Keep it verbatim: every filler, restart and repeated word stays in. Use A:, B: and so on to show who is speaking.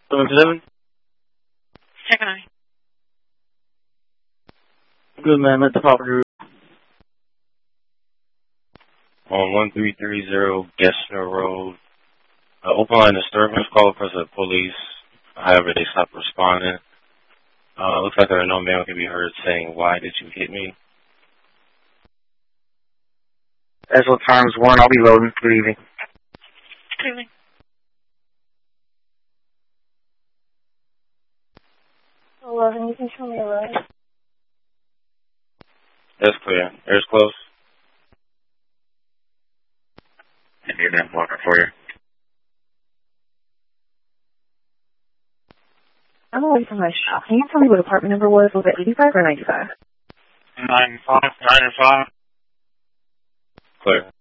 A: seven seven?
B: Second eye.
A: Good, man. Let the property.
C: On one three three zero Gessner Road. Uh, open line disturbance call for the police. However, they stopped responding. Uh, looks like an unknown man can be heard saying, "Why did you hit me?"
A: That's what time's one. I'll be loading. Good evening.
B: Good evening.
D: eleven, you can show me a road.
C: That's clear. Air's close.
A: I need that blocker for you.
D: I'm away from my shop. Can you tell me what apartment number was? Was it eighty-five or ninety-five?
A: nine five. nine five.
C: Clear.